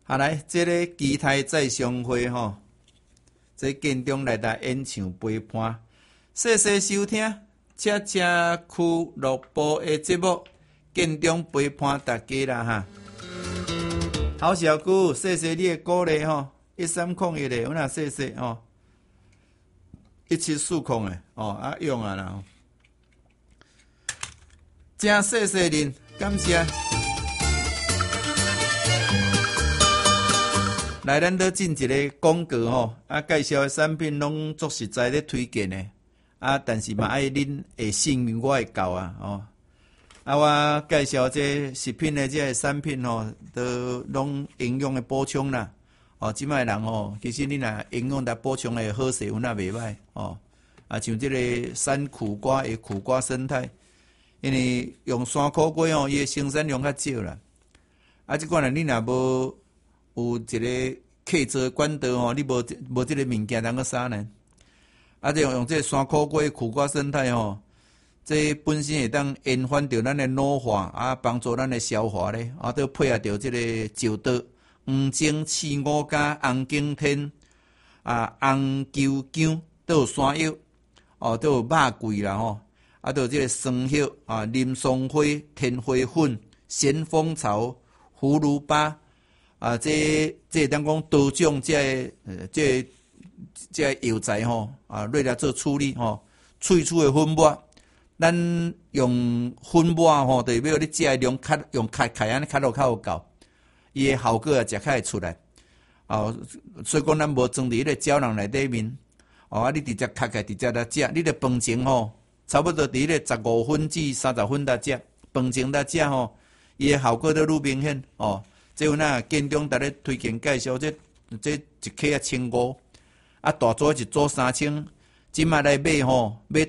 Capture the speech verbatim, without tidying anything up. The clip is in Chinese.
好来，这个期待再相会吼。这建中来来演唱陪伴，谢谢收听，车车俱乐部的节目，建中陪伴大家啦哈。好小姑，谢谢你的鼓励吼，一三空一的，我那谢谢吼，一七四空的哦啊用啊啦，真谢谢您，感谢。来，咱都进一个广告吼，啊，介绍的产品拢足实在咧推荐的，啊，但是嘛爱恁会信任我会教啊，哦，啊，我介绍这食品的这个产品吼，都拢营养的补充啦，哦，即摆人吼，其实你若营养来补充的好势，有那袂歹哦，啊，像这个山苦瓜的苦瓜生态，因为用山苦瓜哦，伊的生产量较少啦，啊，即款呢，你若无有一个客座管道吼，你无无即个物件通个啥呢？啊，这用这山苦瓜、苦瓜生态吼，这本身会当延缓着咱的老化，啊，帮助咱的消化咧，啊，都配合着即个酒刀、黄精、刺五加、红景天、啊红球姜，都有山药，哦，都有肉桂啦吼，啊，都有即个酸叶啊、林松花、天花粉、咸丰草、葫芦巴。啊，这这当讲多种这呃这这药材吼，啊，落来做处理吼，萃取的粉末，咱用粉末吼，代表你食的量较用较开安尼较落较有够，伊的效果也食较会出来。哦，所以讲咱无装伫迄个胶囊内底面，哦，啊，你直接开开直接来食，你的饭前吼，差不多伫迄个十五分至三十分来食，饭前来食吼，伊的效果都愈明显哦。即有那建中逐日推荐介绍，这这一克啊千五，啊大组一组三千，即卖来买吼，买